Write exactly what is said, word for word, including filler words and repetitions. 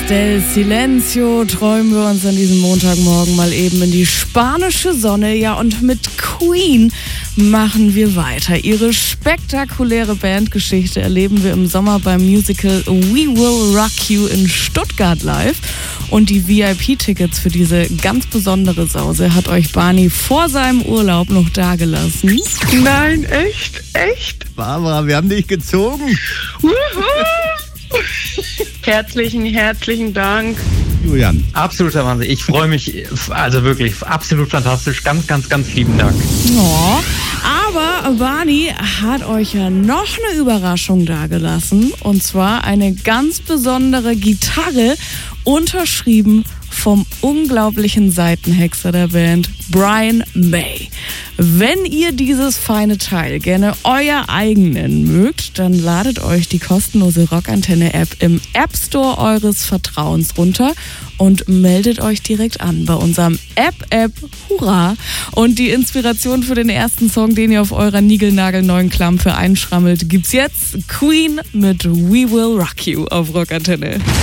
del Silencio träumen wir uns an diesem Montagmorgen mal eben in die spanische Sonne. Ja, und mit Queen machen wir weiter. Ihre spektakuläre Bandgeschichte erleben wir im Sommer beim Musical We Will Rock You in Stuttgart live. Und die V I P-Tickets für diese ganz besondere Sause hat euch Barney vor seinem Urlaub noch dagelassen. Nein, echt? Echt? Barbara, wir haben dich gezogen. Herzlichen, herzlichen Dank. Julian. Absoluter Wahnsinn. Ich freue mich, also wirklich absolut fantastisch. Ganz, ganz, ganz lieben Dank. Oh, aber Barney hat euch ja noch eine Überraschung dagelassen. Und zwar eine ganz besondere Gitarre, unterschrieben vom unglaublichen Seitenhexer der Band, Brian May. Wenn ihr dieses feine Teil gerne euer eigen nennen mögt, dann ladet euch die kostenlose Rockantenne-App im App Store eures Vertrauens runter und meldet euch direkt an bei unserem App-App Hurra. Und die Inspiration für den ersten Song, den ihr auf eurer niegelnagelneuen Klampe einschrammelt, gibt's jetzt. Queen mit We Will Rock You auf Rockantenne.